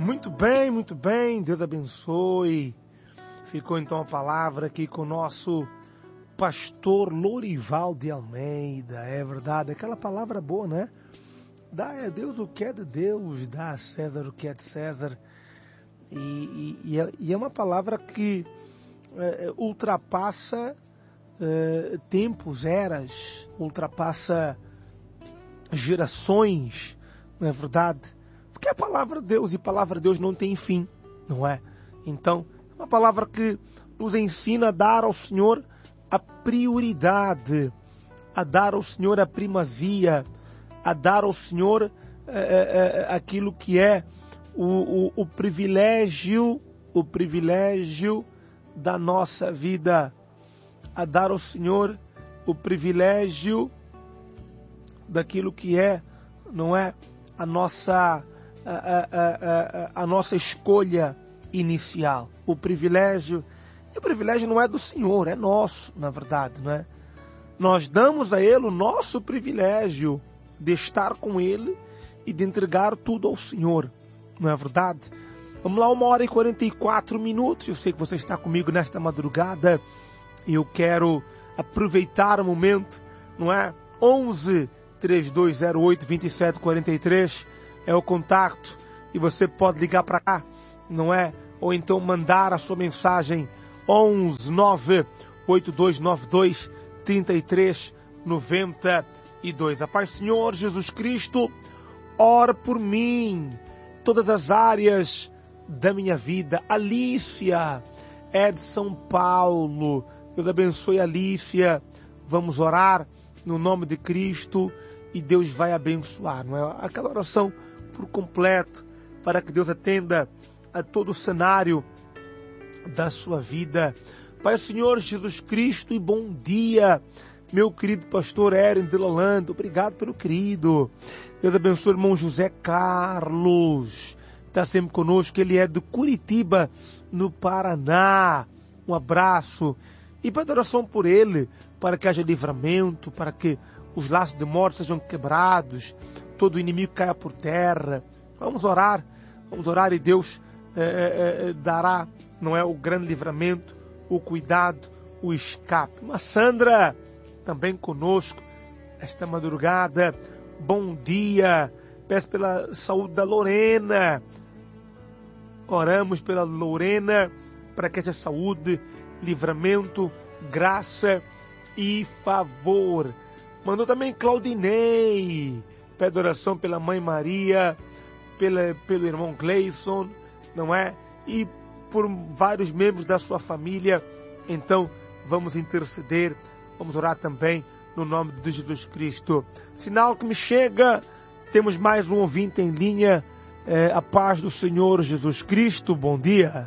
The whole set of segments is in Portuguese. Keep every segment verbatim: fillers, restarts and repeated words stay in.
Muito bem, muito bem, Deus abençoe. Ficou então a palavra aqui com o nosso pastor Lorival de Almeida. É verdade, aquela palavra boa, né? Dá a Deus o que é de Deus, dá a César o que é de César. E, e, e, é, e é uma palavra que é, ultrapassa é, tempos, eras, ultrapassa gerações, não é verdade? Porque a palavra de Deus e a palavra de Deus não tem fim, não é? Então, é uma palavra que nos ensina a dar ao Senhor a prioridade, a dar ao Senhor a primazia, a dar ao Senhor é, é, aquilo que é o, o, o privilégio, o privilégio da nossa vida, a dar ao Senhor o privilégio daquilo que é, não é, a nossa, a, a, a, a nossa escolha inicial. O privilégio, e o privilégio não é do Senhor, é nosso, na verdade, não é? Nós damos a Ele o nosso privilégio de estar com Ele e de entregar tudo ao Senhor, não é verdade? Vamos lá, uma hora e quarenta e quatro minutos. Eu sei que você está comigo nesta madrugada e eu quero aproveitar o momento, não é? onze, três dois zero oito, dois sete quatro três é o contato e você pode ligar para cá, não é? Ou então mandar a sua mensagem onze, nove oito dois nove dois, três três nove dois. A paz do Senhor Jesus Cristo, ora por mim, todas as áreas da minha vida. Alicia é de São Paulo. Deus abençoe a Alicia. Vamos orar no nome de Cristo e Deus vai abençoar, não é? Aquela oração por completo para que Deus atenda a todo o cenário da sua vida. Pai, Senhor Jesus Cristo, e bom dia, meu querido pastor Eren de Lalando. Obrigado pelo querido. Deus abençoe o irmão José Carlos, está sempre conosco. Ele é de Curitiba, no Paraná. Um abraço. E pede oração por ele, para que haja livramento, para que os laços de morte sejam quebrados, todo o inimigo caia por terra. Vamos orar, vamos orar e Deus é, é, dará, não é, o grande livramento, o cuidado, o escape. Uma Sandra também conosco esta madrugada. Bom dia. Peço pela saúde da Lorena. Oramos pela Lorena para que haja saúde, livramento, graça e favor. Mandou também Claudinei. Pede oração pela mãe Maria, pela, pelo irmão Gleison, não é? E por vários membros da sua família. Então, vamos interceder, vamos orar também no nome de Jesus Cristo. Sinal que me chega, temos mais um ouvinte em linha. É, a paz do Senhor Jesus Cristo, bom dia.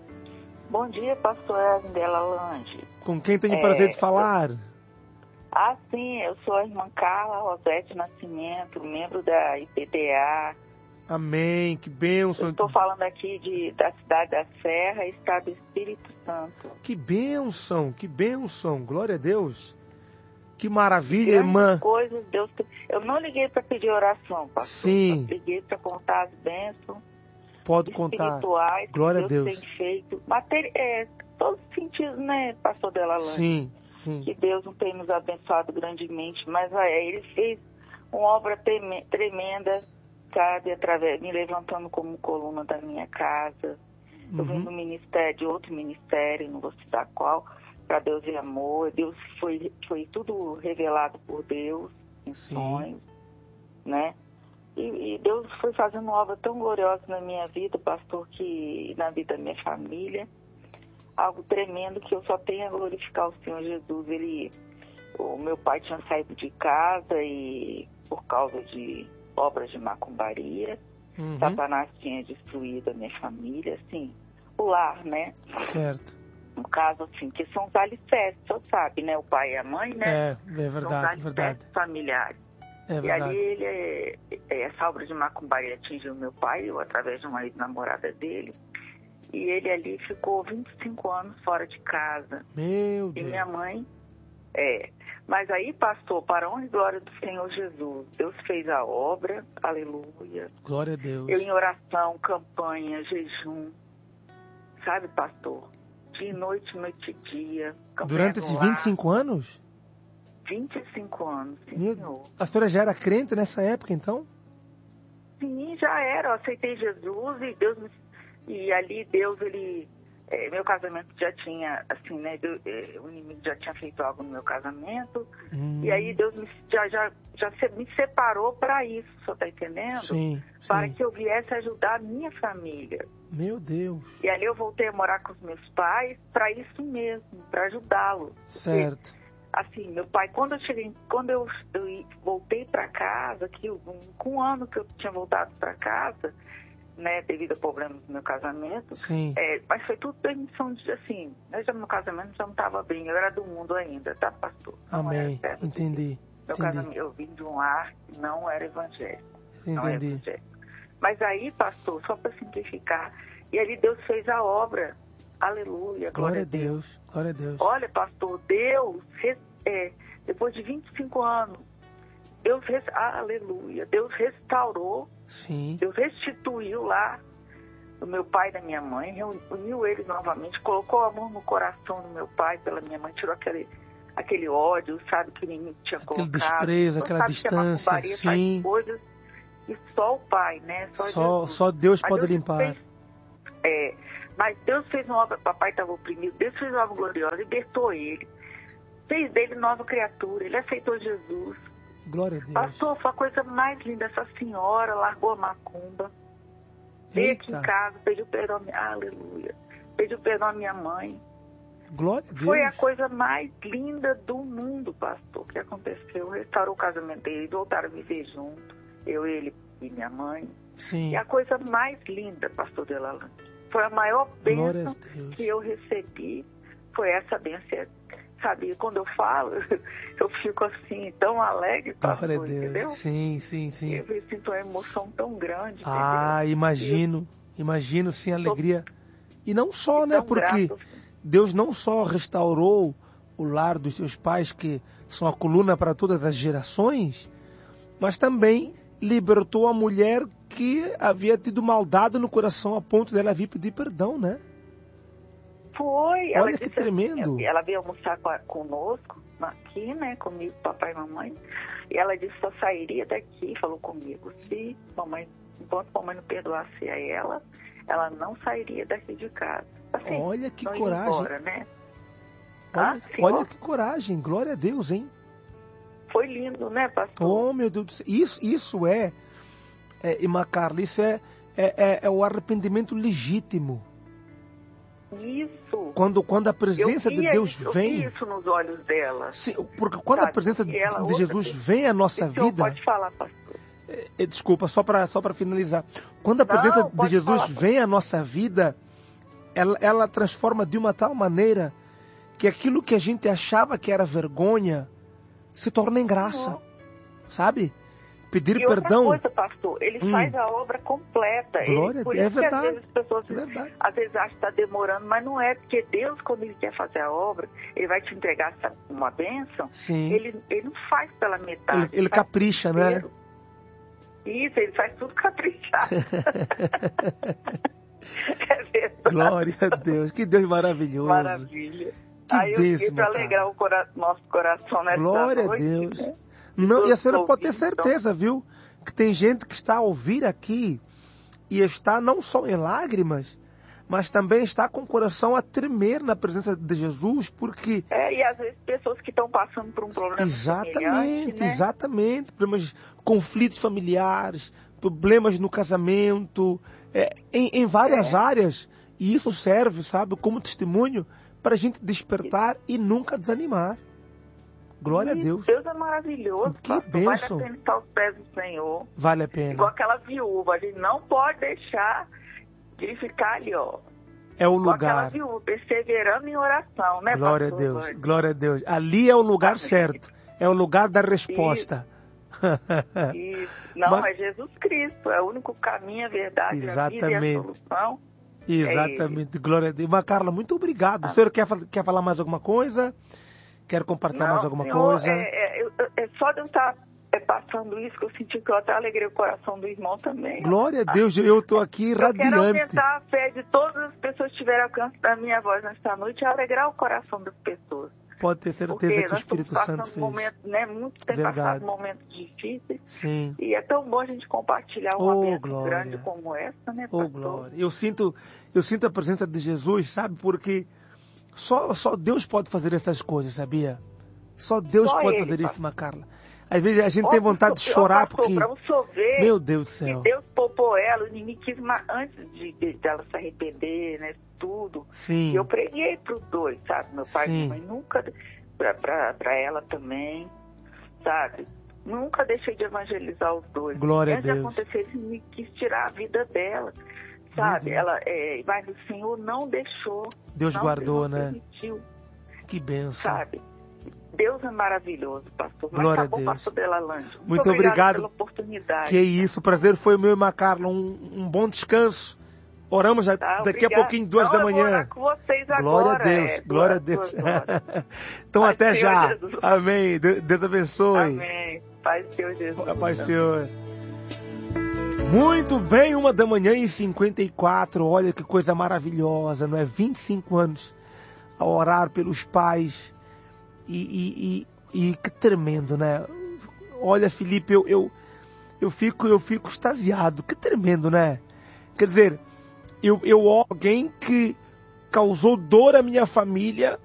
Bom dia, pastor Eren de Lalande. Com quem tenho o é, prazer de falar? Eu... Ah, sim, eu sou a irmã Carla Rosete Nascimento, membro da I P D A. Amém, que bênção. Estou falando aqui de, da cidade da Serra, estado do Espírito Santo. Que bênção, que bênção, glória a Deus. Que maravilha, irmã. Coisas, Deus... Eu não liguei para pedir oração, pastor. Sim. Eu liguei para contar as bênçãos. Pode contar. Espirituais, glória que Deus a Deus. tem feito. Materi... É, todos os sentidos, né, pastor Delalande? Sim, sim. Que Deus não tem nos abençoado grandemente, mas é, Ele fez uma obra tremenda, sabe, através, me levantando como coluna da minha casa. Eu Uhum. vim do ministério, de outro ministério, não vou citar qual, para Deus e amor. Deus foi, foi tudo revelado por Deus, em Sim. sonhos, né? E, e Deus foi fazendo uma obra tão gloriosa na minha vida, pastor, que na vida da minha família, algo tremendo que eu só tenho a glorificar o Senhor Jesus. Ele, o meu pai tinha saído de casa e por causa de obras de macumbaria, Uhum. Satanás tinha destruído a minha família, assim, o lar, né? Certo. No caso, assim, que são os alicerces, você sabe, né? O pai e a mãe, né? É, é São os verdade, alicerces verdade. familiares. É E verdade. ali ele, é, é, essa obra de macumbaria atingiu meu pai, eu, através de uma ex-namorada dele. E ele ali ficou vinte e cinco anos fora de casa. Meu E Deus. minha mãe, é, Mas aí, pastor, para a honra e glória do Senhor Jesus, Deus fez a obra, aleluia. Glória a Deus. Eu em oração, campanha, jejum, sabe, pastor? Dia e noite, noite e dia. Durante esses vinte e cinco anos? vinte e cinco anos, sim, Meu... senhor. A senhora já era crente nessa época, então? Sim, já era. Eu aceitei Jesus e Deus me... E ali Deus, ele... É, meu casamento já tinha, assim, né? Deus, é, o inimigo já tinha feito algo no meu casamento. Hum. E aí Deus me, já, já, já me separou para isso, o senhor tá entendendo? Sim, sim. Para que eu viesse ajudar a minha família. Meu Deus. E ali eu voltei a morar com os meus pais para isso mesmo, para ajudá-los. Certo. Porque, assim, meu pai, quando eu cheguei, quando eu, eu voltei para casa, que um, com um ano que eu tinha voltado para casa, né, devido a problemas do meu casamento. Sim. É, mas foi tudo permissão de, assim, né, já meu casamento já não estava bem, eu era do mundo ainda, tá, pastor? Não Amém, entendi. Meu entendi. casamento, eu vim de um lar que não era evangélico. Entendi. Não era evangélico. Mas aí, pastor, só para simplificar, e ali Deus fez a obra, aleluia, glória, glória a Deus. Deus. Glória a Deus. Olha, pastor, Deus, é, depois de vinte e cinco anos, Deus, aleluia, Deus restaurou, Sim. Deus restituiu lá o meu pai e da minha mãe, reuniu eles novamente, colocou a mão no coração do meu pai pela minha mãe, tirou aquele, aquele ódio, sabe, que o inimigo tinha aquele colocado. Desprezo, aquela sabe distância, que a sim. Faz coisas, e só o pai, né? Só, só, só Deus mas pode Deus limpar. Fez, é, mas Deus fez uma obra, papai estava oprimido, Deus fez uma obra gloriosa, libertou ele, fez dele nova criatura, ele aceitou Jesus. Glória a Deus. Pastor, foi a coisa mais linda. Essa senhora largou a macumba, veio aqui em casa, pediu perdão, aleluia, pediu perdão à minha mãe. Glória a Deus. Foi a coisa mais linda do mundo, pastor, que aconteceu. Restaurou o casamento dele, voltaram a viver junto, eu, ele e minha mãe. Sim. E a coisa mais linda, pastor Delalane, foi a maior bênção que eu recebi, foi essa bênção. Sabe, quando eu falo, eu fico assim, tão alegre, pastor, Glória a Deus. Entendeu? Sim, sim, sim. Eu sinto uma emoção tão grande. Ah, entendeu? imagino, imagino sim a alegria. E não só, e né, porque grato. Deus não só restaurou o lar dos seus pais, que são a coluna para todas as gerações, mas também libertou a mulher que havia tido maldade no coração a ponto dela vir pedir perdão, né? Foi. Olha ela que disse, tremendo. Ela veio almoçar com a, conosco, aqui, né, comigo, papai e mamãe, e ela disse que só sairia daqui, falou comigo, se mamãe, enquanto mamãe não perdoasse a ela, ela não sairia daqui de casa. Assim, olha que não coragem. Ia embora, né? Olha, ah, olha que coragem, glória a Deus, hein? Foi lindo, né, pastor? Oh, meu Deus do céu. Isso, isso é, é irmã Carla, isso é, é, é, é o arrependimento legítimo. Isso. Quando, quando a presença de Deus isso, vem... Eu vi isso nos olhos dela. Sim, porque quando sabe? a presença de, ela, de Jesus outra, vem à nossa vida... Pode falar, pastor. É, é, desculpa, só para só para finalizar. Quando a presença Não, de Jesus falar, vem à nossa vida, ela, ela transforma de uma tal maneira que aquilo que a gente achava que era vergonha se torna em graça. Não. Sabe? Pedir e perdão. Outra coisa, pastor, ele hum. faz a obra completa. Glória, ele, por é isso verdade. que às vezes as pessoas é verdade. às vezes acham que está demorando, mas não é, porque Deus, quando ele quer fazer a obra, ele vai te entregar uma bênção, Sim. Ele, ele não faz pela metade. Ele, ele capricha, né? Isso, ele faz tudo caprichar. É verdade. Glória a Deus, que Deus maravilhoso. Maravilha. Que Aí eu queria para alegrar o cora- nosso coração nessa Glória noite. Glória a Deus. Né? Não, e a senhora pode ter ouvindo, certeza, então... viu? Que tem gente que está a ouvir aqui e está não só em lágrimas, mas também está com o coração a tremer na presença de Jesus, porque... É, e às vezes pessoas que estão passando por um problema Exatamente, né? exatamente. Problemas, conflitos familiares, problemas no casamento, é, em, em várias é. áreas. E isso serve, sabe, como testemunho para a gente despertar e nunca desanimar. Glória e a Deus. Deus é maravilhoso. Que pastor. bênção. Vale a pena estar aos pés do Senhor. Vale a pena. Igual aquela viúva. A gente não pode deixar de ficar ali, ó. É o Igual lugar. aquela viúva, perseverando em oração, né, Glória pastor? a Deus. Glória. Glória a Deus. Ali é o lugar Amém. Certo. É o lugar da resposta. Isso. Isso. Não, Mas... é Jesus Cristo. É o único caminho, a verdade, Exatamente. a vida e a solução. Exatamente. É Glória a Deus. Mas, Carla, muito obrigado. Ah. O senhor quer, quer falar mais alguma coisa? Quer compartilhar Não, mais alguma senhor, coisa? É, é, eu- é só de eu estar é, passando isso que eu senti que eu até alegrei o coração do irmão também. Glória a Deus, eu estou aqui Eu quero radiante. aumentar a fé de todas as pessoas que tiverem alcance da minha voz nesta noite e alegrar o coração das pessoas. Pode ter certeza Porque que o nós Espírito estamos Santo passando fez. momentos, né? Muitos têm Verdade. passado momentos difíceis. Sim. E é tão bom a gente compartilhar uma Oh, bênção glória. grande como essa, né, Oh, pastor? glória. Eu sinto, eu sinto a presença de Jesus, sabe? Porque só, só Deus pode fazer essas coisas, sabia? Só Deus Só pode ele, fazer isso, pastor. Macarla. Às vezes a gente Ó, tem vontade de ó, chorar pastor, porque... Pra o senhor ver Meu Deus do que céu. Deus poupou ela, o inimigo quis, ma- antes de, de dela se arrepender, né, tudo. Sim. E eu preguei pros dois, sabe? Meu pai e Sim. minha mãe, nunca, pra, pra, pra ela também, sabe? Nunca deixei de evangelizar os dois. Glória a Antes de Deus. acontecer isso, me quis tirar a vida dela, sabe? Uhum. Ela, é, mas o Senhor não deixou. Deus não, guardou, não né? permitiu, Que bênção. sabe? Deus é maravilhoso, pastor. Mas Glória tá a bom, Deus. pastor Delalande. Muito, Muito obrigada obrigado. pela oportunidade. Que isso, o prazer foi meu e Macarla. Um, um bom descanso. Oramos já, Tá, daqui a obrigada. pouquinho, duas Não, da eu vou manhã. orar com vocês Glória agora. a Deus, é, glória a duas- Deus. duas horas. Então Pai até do Senhor já. Jesus. Amém. De- Deus abençoe. Amém. Pai do Senhor Jesus. A paz do Senhor. Muito bem, uma da manhã e cinquenta e quatro. Olha que coisa maravilhosa, não é? vinte e cinco anos a orar pelos pais. E, e, e, e que tremendo, né? Olha, Felipe, eu, eu, eu, fico, eu fico extasiado. Que tremendo, né? Quer dizer, eu, eu alguém que causou dor à minha família